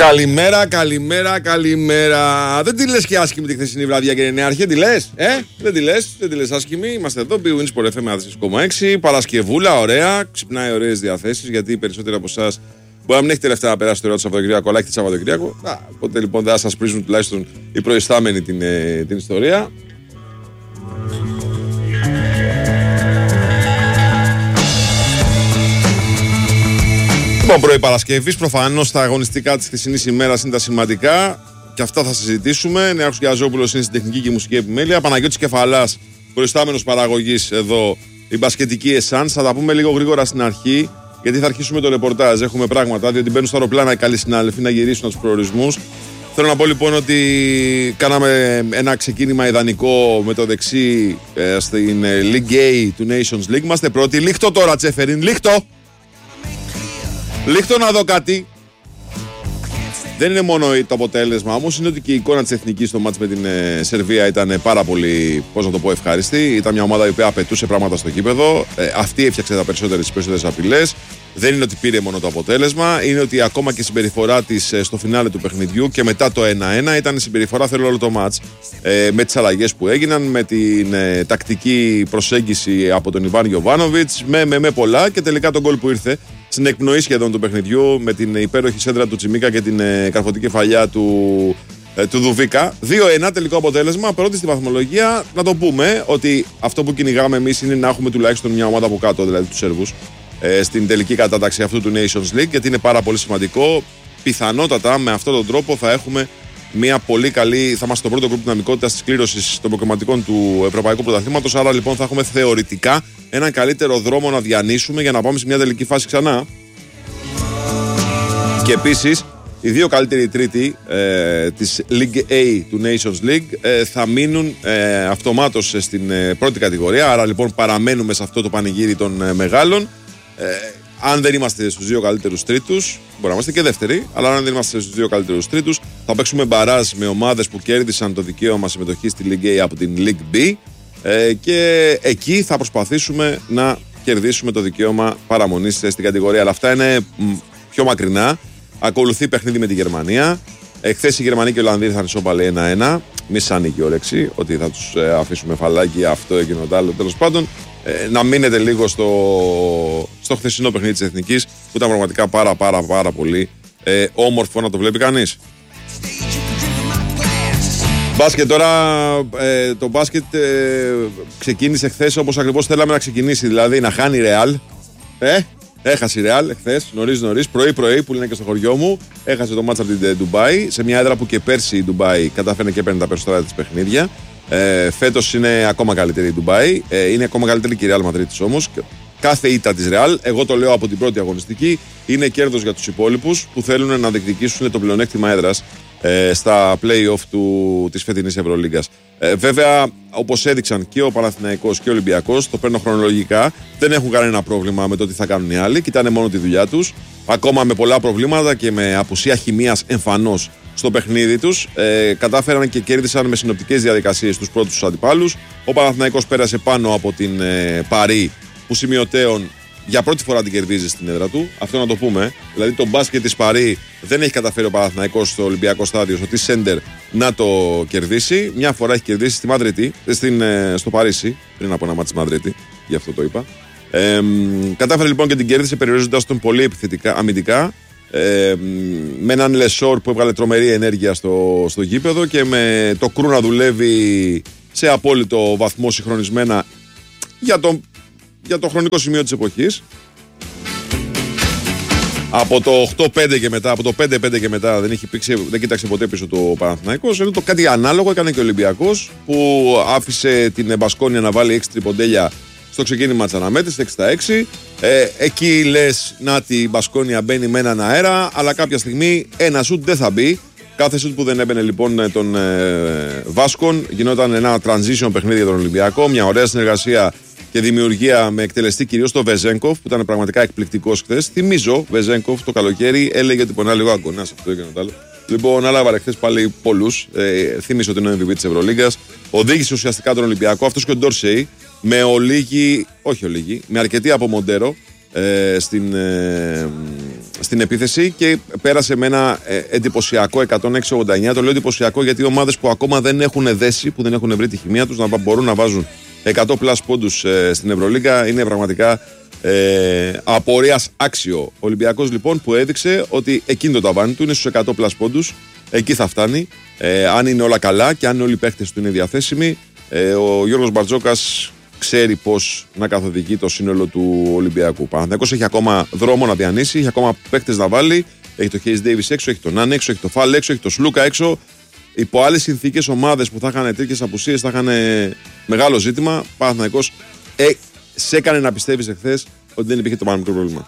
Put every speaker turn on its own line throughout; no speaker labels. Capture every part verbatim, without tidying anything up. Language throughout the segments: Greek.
Καλημέρα, καλημέρα, καλημέρα. Δεν τη λες και άσχημη τη χθεσινή βραδιά, κύριε Νεάρχε, τη λες, ε? Δεν τη λες, δεν τη λες άσχημη. Είμαστε εδώ, Big Win Sport εφ εμ τέσσερα κόμμα έξι. Παρασκευούλα, ωραία. Ξυπνάει ωραίες διαθέσεις, γιατί οι περισσότεροι από εσάς μπορεί να μην έχετε λεφτά να περάσετε το Σαββατοκύριακο, αλλά έχετε Σαββατοκύριακο. Οπότε λοιπόν δεν θα σας πρίζουν τουλάχιστον οι προϊστάμενοι την, ε, την ιστορία. Λοιπόν, πρωί Παρασκευής, προφανώς τα αγωνιστικά της χθεσινής ημέρας είναι τα σημαντικά και αυτά θα συζητήσουμε. Νεάρχος Γιαζόπουλος είναι στην τεχνική και μουσική επιμέλεια. Παναγιώτης Κεφαλάς, προϊστάμενος παραγωγής εδώ, η μπασκετική Εσάνς. Θα τα πούμε λίγο γρήγορα στην αρχή, γιατί θα αρχίσουμε το ρεπορτάζ. Έχουμε πράγματα, διότι μπαίνουν στα αεροπλάνα οι καλοί συνάδελφοι να γυρίσουν από τους προορισμούς. Θέλω να πω λοιπόν ότι κάναμε ένα ξεκίνημα ιδανικό με το δεξί ε, στην League A του Nations League. Είμαστε πρώτοι. Λίχτω τώρα, Τσέφεριν, λίχτω! Λίχτω να δω κάτι. Δεν είναι μόνο το αποτέλεσμα, όμως είναι ότι και η εικόνα της εθνικής στο μάτς με την ε, Σερβία ήταν πάρα πολύ, πώς να το πω, ευχάριστη. Ήταν μια ομάδα η οποία απαιτούσε πράγματα στο γήπεδο. Ε, αυτή έφτιαξε τα περισσότερες, τις περισσότερες απειλές. Δεν είναι ότι πήρε μόνο το αποτέλεσμα, είναι ότι ακόμα και η συμπεριφορά της ε, στο φινάλε του παιχνιδιού και μετά το ένα ένα ήταν η συμπεριφορά, θέλω όλο το μάτς. Ε, με τις αλλαγές που έγιναν, με την ε, τακτική προσέγγιση από τον Ιβάν Γιοβάνοβιτς, με, με, με πολλά και τελικά τον γκολ που ήρθε στην εκπνοή σχεδόν του παιχνιδιού με την υπέροχη σέντρα του Τσιμίκα και την ε, καρφωτική κεφαλιά του, ε, του Δουβίκα. δύο ένα τελικό αποτέλεσμα. Πρώτη στη βαθμολογία. Να το πούμε ότι αυτό που κυνηγάμε εμείς είναι να έχουμε τουλάχιστον μια ομάδα από κάτω, δηλαδή τους Σέρβους, ε, στην τελική κατάταξη αυτού του Nations League, γιατί είναι πάρα πολύ σημαντικό. Πιθανότατα με αυτόν τον τρόπο θα έχουμε μια πολύ καλή. Θα είμαστε το πρώτο γκρουπ δυναμικότητας της κλήρωσης των προκριματικών του Ευρωπαϊκού Πρωταθλήματος. Άρα λοιπόν θα έχουμε θεωρητικά έναν καλύτερο δρόμο να διανύσουμε για να πάμε σε μια τελική φάση ξανά. Και επίσης, οι δύο καλύτεροι τρίτοι ε, της League A του Nations League ε, θα μείνουν ε, αυτομάτως στην ε, πρώτη κατηγορία. Άρα λοιπόν παραμένουμε σε αυτό το πανηγύρι των ε, μεγάλων. Ε, αν δεν είμαστε στους δύο καλύτερους τρίτους, μπορεί να είμαστε και δεύτεροι, αλλά αν δεν είμαστε στους δύο καλύτερους τρίτους, θα παίξουμε μπαράζ με ομάδες που κέρδισαν το δικαίωμα συμμετοχής στη League A από την League B ε, και εκεί θα προσπαθήσουμε να κερδίσουμε το δικαίωμα παραμονής στην κατηγορία. Αλλά αυτά είναι πιο μακρινά. Ακολουθεί παιχνίδι με τη Γερμανία. Εχθές οι Γερμανοί και οι Ολλανδοί ήρθαν ισόπαλοι ένα ένα. Μη σαν ανοίγει η όρεξη ότι θα τους ε, αφήσουμε φαλάκι, αυτό, εκείνο, το άλλο. Τέλος πάντων, ε, να μείνετε λίγο στο, στο χθεσινό παιχνίδι της Εθνικής, που ήταν πραγματικά πάρα πάρα πάρα πολύ ε, όμορφο να το βλέπει κανείς. Μπάσκετ τώρα, ε, το μπάσκετ ε, ξεκίνησε χθες όπως ακριβώς θέλαμε να ξεκινήσει, δηλαδή να χάνει η Real. Ε, έχασε η Real χθες, νωρίς νωρίς, πρωί-πρωί που λένε και στο χωριό μου. Έχασε το μάτσα από την Ντουμπάι, σε μια έδρα που και πέρσι η Ντουμπάι κατάφερε και παίρνει τα περισσότερα της παιχνίδια. Ε, φέτος είναι ακόμα καλύτερη η Ντουμπάι, ε, είναι ακόμα καλύτερη και η Real Madrid όμως. Κάθε ήττα της Real, εγώ το λέω από την πρώτη αγωνιστική, είναι κέρδος για τους υπόλοιπους που θέλουν να διεκδικήσουν το πλεονέκτημα έδρας ε, στα play-off του, της φετινής Ευρωλίγκας. Ε, βέβαια, όπως έδειξαν και ο Παναθηναϊκός και ο Ολυμπιακός, το παίρνω χρονολογικά, δεν έχουν κανένα πρόβλημα με το τι θα κάνουν οι άλλοι, κοιτάνε μόνο τη δουλειά τους, ακόμα με πολλά προβλήματα και με απουσία χημείας εμφανώς στο παιχνίδι τους. Ε, κατάφεραν και κέρδισαν με συνοπτικές διαδικασίες τους πρώτους τους αντιπάλους. Ο Παναθηναϊκός πέρασε πάνω από την ε, Παρί, που σημειωτέων για πρώτη φορά την κερδίζει στην έδρα του. Αυτό να το πούμε. Δηλαδή, το μπάσκετ της Παρί δεν έχει καταφέρει ο Παναθηναϊκός στο Ολυμπιακό Στάδιο, στο T-Center, να το κερδίσει. Μια φορά έχει κερδίσει στη Μαδρίτη, στην, στο Παρίσι, πριν από ένα μάτι στη Μαδρίτη. Γι' αυτό το είπα. Ε, κατάφερε λοιπόν και την κέρδισε περιορίζοντας τον πολύ επιθετικά, αμυντικά. Ε, με έναν Λεσόρ που έβγαλε τρομερή ενέργεια στο, στο γήπεδο και με το Κρού να δουλεύει σε απόλυτο βαθμό συγχρονισμένα για τον για το χρονικό σημείο της εποχής. Από το οκτώ πέντε και μετά, από το πέντε πέντε και μετά δεν, έχει πήξει, δεν κοίταξε ποτέ πίσω το Παναθηναϊκός. Ενώ το κάτι ανάλογο έκανε και ο Ολυμπιακός, που άφησε την Μπασκόνια να βάλει έξι τριποντέλια στο ξεκίνημα της αναμέτρησης, εξήντα έξι. Ε, εκεί λες, να τη Μπασκόνια μπαίνει με έναν αέρα, αλλά κάποια στιγμή ένα σουτ δεν θα μπει. Κάθε σουτ που δεν έμπαινε λοιπόν των ε, Βάσκων γινόταν ένα transition παιχνίδι για τον Ολυμπιακό, μια ωραία συνεργασία και δημιουργία με εκτελεστή κυρίως το Βεζένκοφ, που ήταν πραγματικά εκπληκτικός χθες. Θυμίζω, Βεζένκοφ το καλοκαίρι έλεγε ότι πονά λίγο αγκονάς αυτό και το άλλο. Λοιπόν, άλλα χθες πάλι πολλούς. Ε, θύμισε ότι είναι ο εμ βι πι της Ευρωλίγκας. Οδήγησε ουσιαστικά τον Ολυμπιακό, αυτός και ο Ντόρσεϊ, με ολίγη, όχι ολίγη, με αρκετή από Μοντέρο ε, στην, ε, στην επίθεση και πέρασε με ένα ε, εντυπωσιακό εκατόν έξι ογδόντα εννιά. Το λέω εντυπωσιακό γιατί οι ομάδες που ακόμα δεν έχουν δέσει, που δεν έχουν βρει τη χημεία τους, να μπορούν να βάζουν εκατό πλας πόντους ε, στην Ευρωλίγκα είναι πραγματικά ε, απορίας άξιο. Ο Ολυμπιακός λοιπόν που έδειξε ότι εκείνο το ταβάνι του είναι στους εκατό πλας πόντους, εκεί θα φτάνει. Ε, αν είναι όλα καλά και αν όλοι οι παίχτες του είναι διαθέσιμοι, ε, ο Γιώργος Μπαρτζόκας ξέρει πώς να καθοδηγεί το σύνολο του Ολυμπιακού. Ο Παναθηναϊκός έχει ακόμα δρόμο να διανύσει, έχει ακόμα παίχτες να βάλει. Έχει το Hayes Davis έξω, έχει τον Νάν έξω, έχει το Φαλ έξω, έχει το Σλούκα έξω. Υπό άλλες συνθήκες, ομάδες που θα είχαν τέτοιες απουσίες θα είχαν μεγάλο ζήτημα. Ο Παναθηναϊκός ε, σε έκανε να πιστεύεις εχθές ότι δεν υπήρχε το πάνω μικρό πρόβλημα.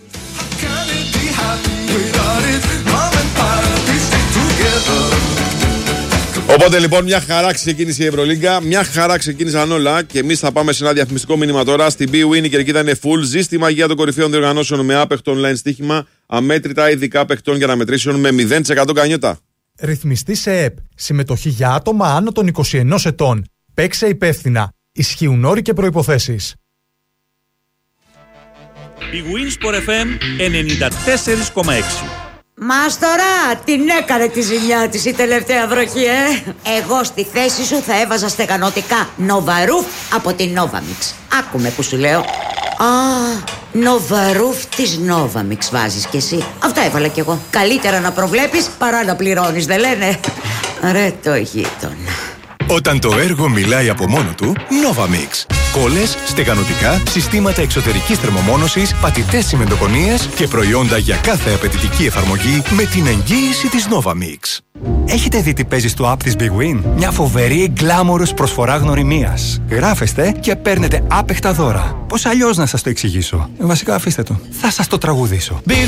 Οπότε λοιπόν μια χαρά ξεκίνησε η Ευρωλίγκα, μια χαρά ξεκίνησαν όλα και εμείς θα πάμε σε ένα διαφημιστικό μήνυμα τώρα. Στην Bwin η κερκίδα είναι full, ζει στη μαγεία των κορυφαίων διοργανώσεων με άπεχτο online στοίχημα, αμέτρητα ειδικά παιχτών για αναμετρήσεων με μηδέν τοις εκατό κανιότα.
Ρυθμιστή σε ΕΕΠ. Συμμετοχή για άτομα άνω των είκοσι ενός ετών. Παίξε υπεύθυνα. Ισχύουν όροι και προϋποθέσεις.
Bwin Sport εφ εμ ενενήντα τέσσερα κόμμα έξι.
Μάστορα, την έκανε τη ζημιά της η τελευταία βροχή, ε! Εγώ στη θέση σου θα έβαζα στεγανοτικά Νοβαρούφ από την Novamix. Άκουμε που σου λέω. Α, Νοβαρούφ της Novamix βάζεις κι εσύ. Αυτό έβαλα κι εγώ. Καλύτερα να προβλέπεις παρά να πληρώνεις, δεν λένε? Ρε το γείτονα.
Όταν το έργο μιλάει από μόνο του, Novamix. Κόλλες, στεγανοτικά, συστήματα εξωτερικής θερμομόνωσης, πατητές τσιμεντοκονίες και προϊόντα για κάθε απαιτητική εφαρμογή με την εγγύηση της Novamix.
Έχετε δει τι παίζει στο app της Bwin? Μια φοβερή γκλάμορος προσφορά γνωριμίας. Γράφεστε και παίρνετε άπεχτα δώρα. Πώς αλλιώς να σας το εξηγήσω? Βασικά αφήστε το. Θα σας το τραγουδήσω. Big